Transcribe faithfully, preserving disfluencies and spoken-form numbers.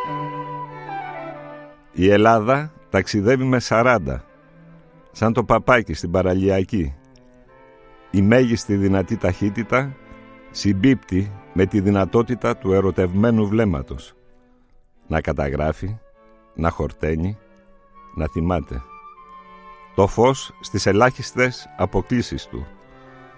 Η Ελλάδα ταξιδεύει με σαράντα, σαν το παπάκι στην παραλιακή. Η μέγιστη δυνατή ταχύτητα συμπίπτει με τη δυνατότητα του ερωτευμένου βλέμματος. Να καταγράφει, να χορταίνει, να θυμάται. Το φως στις ελάχιστες αποκλίσεις του.